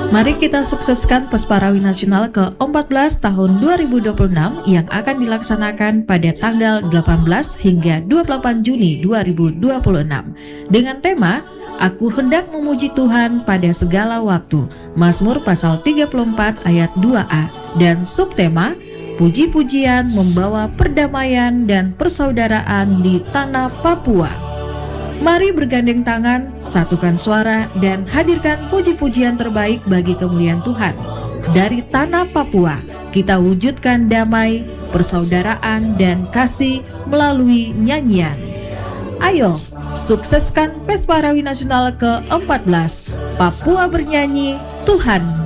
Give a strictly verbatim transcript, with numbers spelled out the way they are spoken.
Mari kita sukseskan Pesparawi Nasional ke empat belas tahun dua ribu dua puluh enam yang akan dilaksanakan pada tanggal delapan belas hingga dua puluh delapan Juni dua ribu dua puluh enam dengan tema Aku hendak memuji Tuhan pada segala waktu, Mazmur pasal tiga puluh empat ayat dua a, dan subtema Puji-pujian membawa perdamaian dan persaudaraan di tanah Papua. Mari bergandeng tangan, satukan suara, dan hadirkan puji-pujian terbaik bagi kemuliaan Tuhan. Dari tanah Papua, kita wujudkan damai, persaudaraan, dan kasih melalui nyanyian. Ayo, sukseskan Pesparawi Nasional ke empat belas. Papua bernyanyi, Tuhan